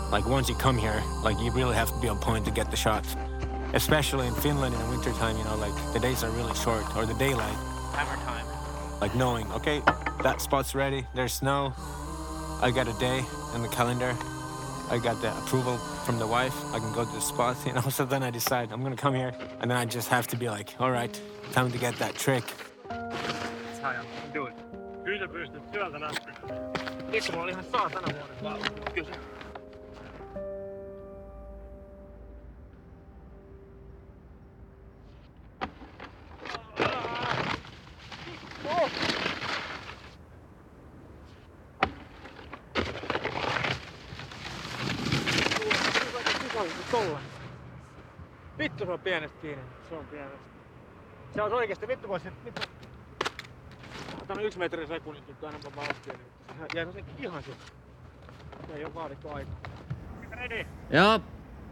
Like once you come here, like you really have to be on point to get the shots. Especially in Finland in the wintertime, you know, like the days are really short, or the daylight, hammer time. Like knowing, okay, that spot's ready, there's snow, I got a day in the calendar, I got the approval from the wife, I can go to the spot, you know, so then I decide I'm gonna come here, and then I just have to be like, all right, time to get that trick. That's how I'm doing. Kyllä pystyt syöltä näyttää. Itse mulla oli ihan saatana vuoden vaan. Kyllä. Tolla. Vittu se on pienestä kiinni. Se on pienestä. Se on oikeesti vittu voisi... Tää on 1 metri sekunnissa nyt aina vaan laskia. Jäi se ihan se. Se ei oo vaadittu aikaa. Ready? Joo.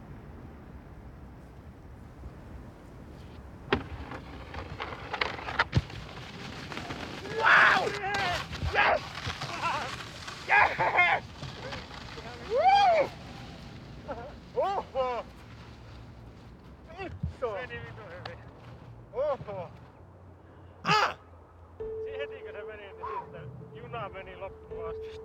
Wow! Yes! Yes! Woo! Oho! Vittu! Meni vittu hyvin. Oho! Ah! Heti kun se meni, niin sitten juna meni loppuun asti.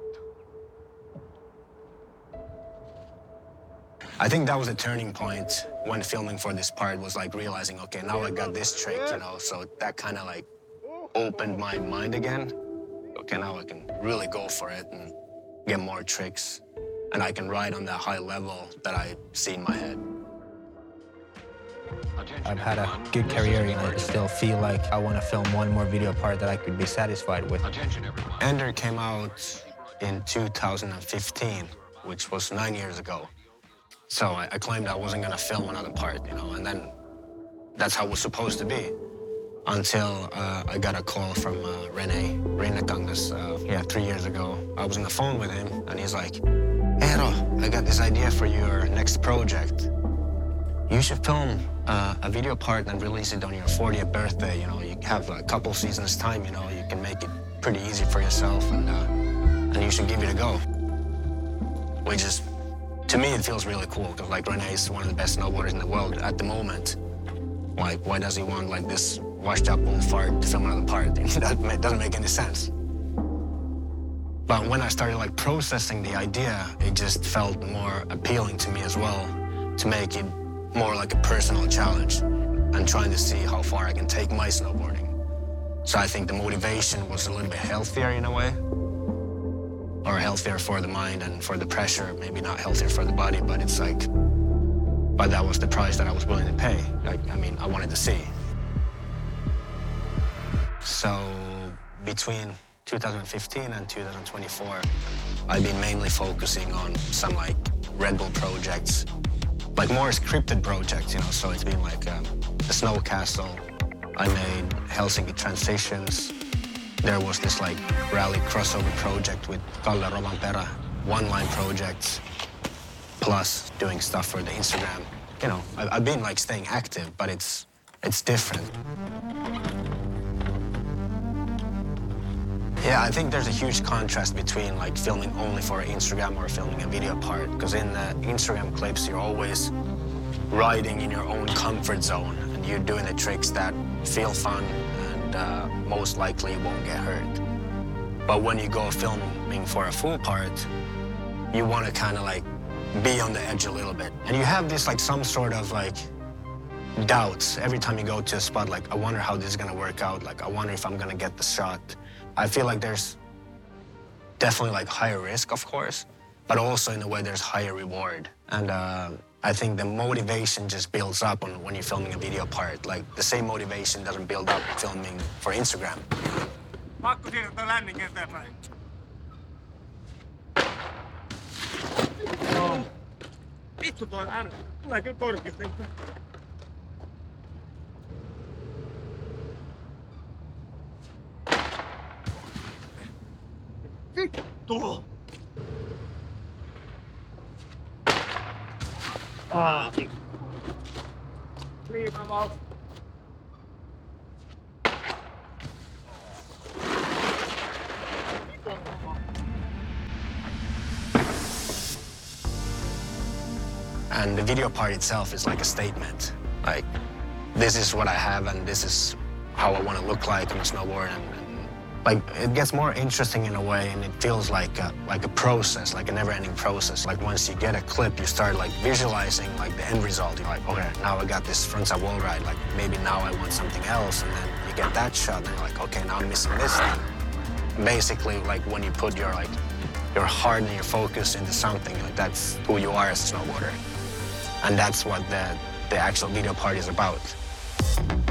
I think that was a turning point when filming for this part, was like realizing, okay, now I got this trick, you know, so that kind of like opened my mind again. Okay, now I can really go for it and get more tricks, and I can ride on that high level that I see in my head. I've had a good career and I still feel like I want to film one more video part that I could be satisfied with. Ender came out in 2015, which was 9 years ago. So I claimed I wasn't gonna film another part, you know, and then that's how it was supposed to be. Until I got a call from Rene Rinnekangas 3 years ago. I was on the phone with him and he's like, "Hey Eero, I got this idea for your next project. You should film a video part and release it on your 40th birthday. You know, you have a couple seasons time, you know, you can make it pretty easy for yourself and you should give it a go." Which is, to me, it feels really cool because like Rene is one of the best snowboarders in the world at the moment. Like, why does he want like this washed up old fart to film another part? That doesn't make any sense. But when I started like processing the idea, it just felt more appealing to me as well, to make it more like a personal challenge and trying to see how far I can take my snowboarding. So I think the motivation was a little bit healthier in a way, or healthier for the mind and for the pressure, maybe not healthier for the body, but it's like, but that was the price that I was willing to pay. Like, I mean, I wanted to see. So between 2015 and 2024, I've been mainly focusing on some like Red Bull projects, like more scripted projects, you know, so it's been like the Snow Castle, I made Helsinki Transitions, there was this like rally crossover project with Kalle Rovanperä, one-line projects, plus doing stuff for the Instagram. You know, I've been like staying active, but it's different. Yeah, I think there's a huge contrast between like filming only for Instagram or filming a video part, because in the Instagram clips, you're always riding in your own comfort zone and you're doing the tricks that feel fun and most likely won't get hurt. But when you go filming for a full part, you want to kind of like be on the edge a little bit. And you have this like some sort of like doubts every time you go to a spot, like, I wonder how this is gonna work out. Like, I wonder if I'm gonna get the shot. I feel like there's definitely like higher risk, of course, but also in a way there's higher reward. And I think the motivation just builds up when you're filming a video part. Like the same motivation doesn't build up filming for Instagram. Pakko siirtää lännin eteenpäin. Vittu toi ääni. Tulee kyllä korkeasti. Vittu! Liimaval. And the video part itself is like a statement. Like, this is what I have and this is how I want to look like on a snowboard. And like, it gets more interesting in a way, and it feels like a process, like a never-ending process. Like, once you get a clip, you start like visualizing like the end result. You're like, okay, now I got this frontside wall ride. Like, maybe now I want something else. And then you get that shot, and you're like, okay, now I'm missing this thing. Basically, like when you put your heart and your focus into something, like that's who you are as a snowboarder. And that's what the actual video part is about.